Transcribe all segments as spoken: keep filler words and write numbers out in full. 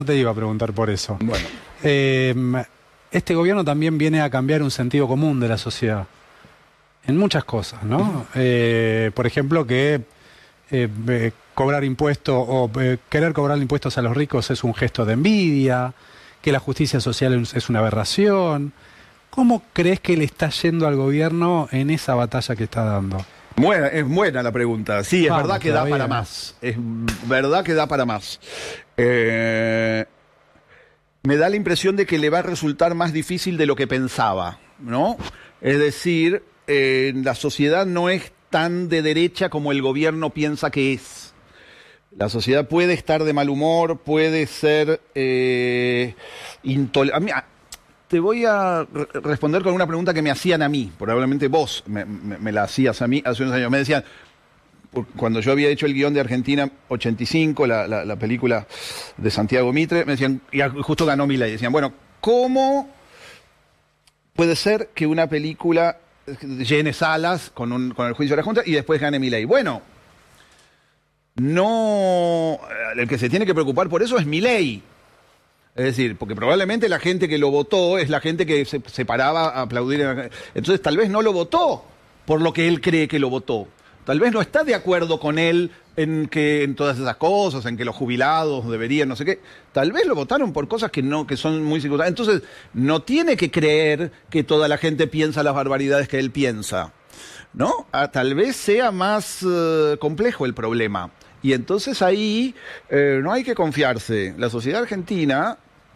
Te iba a preguntar por eso. Bueno. Eh, este gobierno también viene a cambiar un sentido común de la sociedad. En muchas cosas, ¿no? Uh-huh. eh, por ejemplo, que eh, eh, cobrar impuestos o eh, querer cobrar impuestos a los ricos es un gesto de envidia, que la justicia social es una aberración. ¿Cómo crees que le está yendo al gobierno en esa batalla que está dando? Buena, es buena la pregunta. Sí, es Vamos, verdad que da todavía para no. más. Es verdad que da para más. Eh, me da la impresión de que le va a resultar más difícil de lo que pensaba, ¿no? Es decir, eh, la sociedad no es tan de derecha como el gobierno piensa que es. La sociedad puede estar de mal humor, puede ser eh, intolerante. Te voy a re responder con una pregunta que me hacían a mí. Probablemente vos me, me, me la hacías a mí hace unos años. Me decían, cuando yo había hecho el guión de Argentina ochenta y cinco, la, la, la película de Santiago Mitre, me decían, y justo ganó Milei, decían, bueno, ¿cómo puede ser que una película llene salas con, un, con el juicio de la Junta y después gane Milei? Bueno, no, el que se tiene que preocupar por eso es Milei. Es decir, porque probablemente la gente que lo votó es la gente que se, se paraba a aplaudir. Entonces tal vez no lo votó por lo que él cree que lo votó. Tal vez no está de acuerdo con él en que en todas esas cosas, en que los jubilados deberían, no sé qué. Tal vez lo votaron por cosas que no, que son muy circunstanciales. Entonces, no tiene que creer que toda la gente piensa las barbaridades que él piensa, ¿no? Ah, tal vez sea más uh, complejo el problema. Y entonces ahí eh, no hay que confiarse. La sociedad argentina,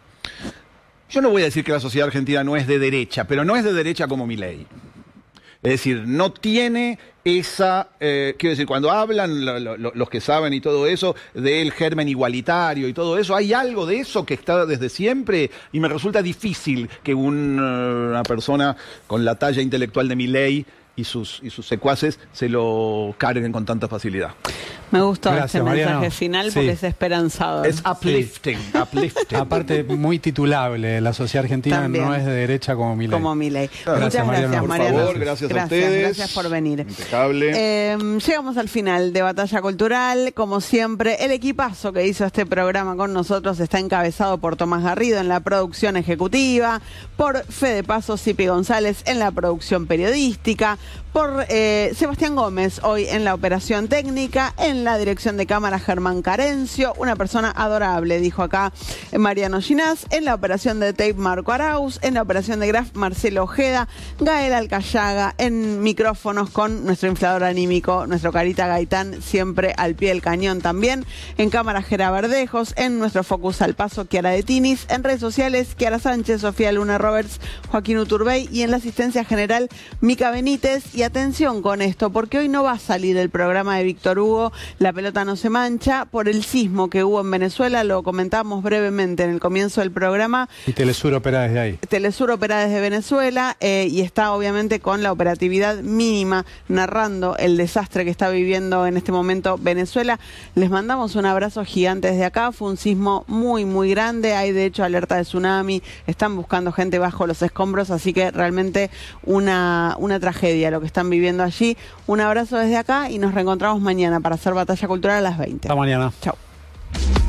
yo no voy a decir que la sociedad argentina no es de derecha, pero no es de derecha como Milei. Es decir, no tiene esa, eh, quiero decir, cuando hablan lo, lo, los que saben y todo eso, del germen igualitario y todo eso, hay algo de eso que está desde siempre y me resulta difícil que un, uh, una persona con la talla intelectual de Milei y sus, y sus secuaces se lo carguen con tanta facilidad. Me gustó Gracias, este Mariano. mensaje final Sí. porque es esperanzador. Es uplifting, sí. uplifting. Aparte, muy titulable, la sociedad argentina También. no es de derecha como Milei. Como Milei. Gracias, Muchas Mariano. gracias, Por Mariano. favor, gracias, gracias a ustedes. Gracias por venir. Impecable. Eh, llegamos al final de Batalla Cultural. Como siempre, el equipazo que hizo este programa con nosotros está encabezado por Tomás Garrido en la producción ejecutiva, por Fede Paso Cipi González en la producción periodística, por eh, Sebastián Gómez hoy en la operación técnica, en la dirección de cámara Germán Carencio, una persona adorable, dijo acá Mariano Ginás, en la operación de tape Marco Arauz, en la operación de graph Marcelo Ojeda, Gael Alcayaga, en micrófonos con nuestro inflador anímico, nuestro Carita Gaitán, siempre al pie del cañón también, en cámara Gera Verdejos, en nuestro Focus al Paso Kiara de Tinis, en redes sociales Kiara Sánchez, Sofía Luna Roberts, Joaquín Uturbey y en la asistencia general Mica Benítez. Y atención con esto, porque hoy no va a salir el programa de Víctor Hugo, La Pelota No Se Mancha, por el sismo que hubo en Venezuela, lo comentamos brevemente en el comienzo del programa. Y Telesur opera desde ahí. Telesur opera desde Venezuela eh, y está obviamente con la operatividad mínima narrando el desastre que está viviendo en este momento Venezuela. Les mandamos un abrazo gigante desde acá, fue un sismo muy muy grande, hay de hecho alerta de tsunami, están buscando gente bajo los escombros, así que realmente una, una tragedia lo que están viviendo allí. Un abrazo desde acá y nos reencontramos mañana para hacer Batalla Cultural a las veinte. Hasta mañana. Chao.